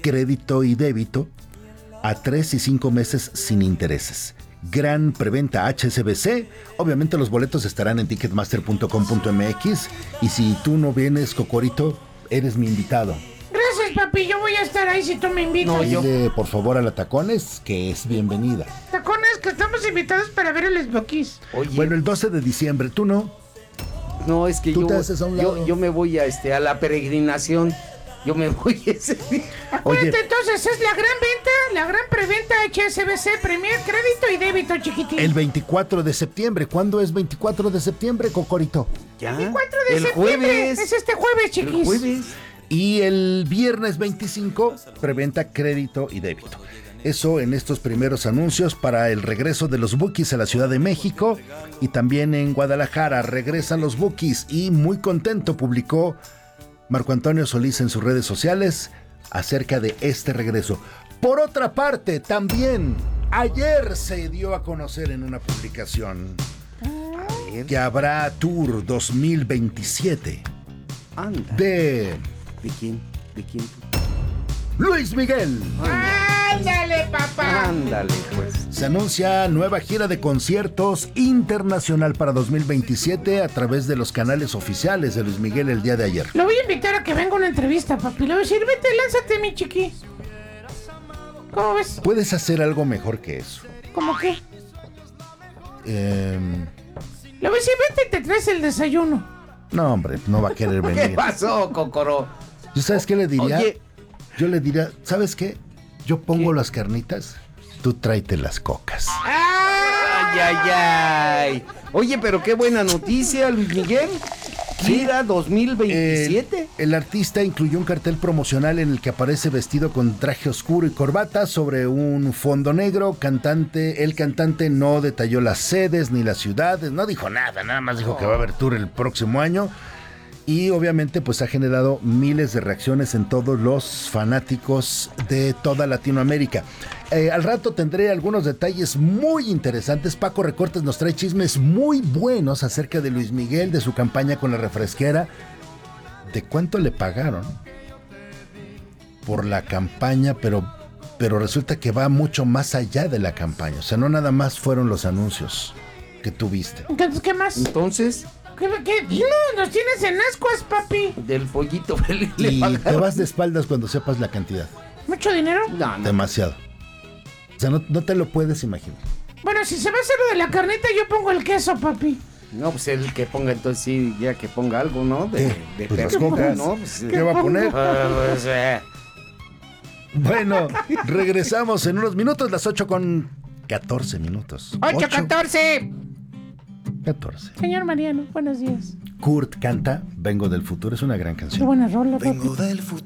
crédito y débito a 3 y 5 meses sin intereses. Gran preventa HSBC. Obviamente los boletos estarán en ticketmaster.com.mx. Y si tú no vienes, Cocorito, eres mi invitado. Gracias, papi, yo voy a estar ahí si tú me invitas. Dile por favor a la Tacones que es bienvenida. Tacones, que estamos invitados para ver a los Bukis. Oye, Bueno, el 12 de diciembre, ¿tú no? no, es que Tú te haces a un lado. yo me voy a la peregrinación. Yo me voy ese día. Acuérdate, Oye. entonces, es la gran venta, la gran preventa HSBC, Premier, crédito y débito, chiquitín. El 24 de septiembre. ¿Cuándo es 24 de septiembre, Cocorito? Ya. 24 de el septiembre. jueves. Es este jueves, chiquis. El jueves. Y el viernes 25, preventa crédito y débito. Eso en estos primeros anuncios para el regreso de los Bukis a la Ciudad de México. Y también en Guadalajara regresan los Bukis. Y muy contento publicó Marco Antonio Solís en sus redes sociales acerca de este regreso. Por otra parte, también ayer se dio a conocer en una publicación A ver, que habrá Tour 2027 anda. de ¿De quién? ¿De quién? Luis Miguel. Ándale, papá. Ándale, pues. Se anuncia nueva gira de conciertos internacional para 2027 a través de los canales oficiales de Luis Miguel el día de ayer. Lo voy a invitar a que venga a una entrevista, papi. Le voy a decir, vete, lánzate, mi chiqui. ¿Cómo ves? Puedes hacer algo mejor que eso. ¿Cómo qué? Eh, Le voy a decir, vete y te traes el desayuno. no, hombre, no va a querer ¿Qué venir. pasó, Cocoro? ¿Yo sabes qué le diría? Oye. Yo le diría, ¿sabes qué? Yo pongo ¿Qué? las carnitas, tú tráete las cocas. Ay, ay, ay. Oye, pero qué buena noticia, Luis Miguel. Gira 2027. El artista incluyó un cartel promocional en el que aparece vestido con traje oscuro y corbata sobre un fondo negro. El cantante no detalló las sedes ni las ciudades, no dijo nada más dijo que va a haber tour el próximo año. Y obviamente pues ha generado miles de reacciones en todos los fanáticos de toda Latinoamérica. Al rato tendré algunos detalles muy interesantes. Paco Recortes nos trae chismes muy buenos acerca de Luis Miguel, de su campaña con la refresquera. ¿De cuánto le pagaron por la campaña? Pero resulta que va mucho más allá de la campaña. O sea, no nada más fueron los anuncios que tuviste. Entonces, ¿qué más? Entonces, ¿Qué? Dinos, nos tienes en ascuas, papi. del pollito feliz le Y pagaron. te vas de espaldas cuando sepas la cantidad. ¿Mucho dinero? No, no. Demasiado. O sea, no te lo puedes imaginar. Bueno, si se va a hacer lo de la carnita, yo pongo el queso, papi. No, pues el que ponga entonces sí, ya que ponga algo, ¿no? De Pues las perro, cocas. ¿no? Pues, ¿Qué va a poner? pues, Bueno, regresamos en unos minutos, las 8:14 minutos. 8:14. 14. Señor Mariano, buenos días. Kurt canta Vengo del futuro, es una gran Qué canción. buena rola, papi. Vengo del futuro.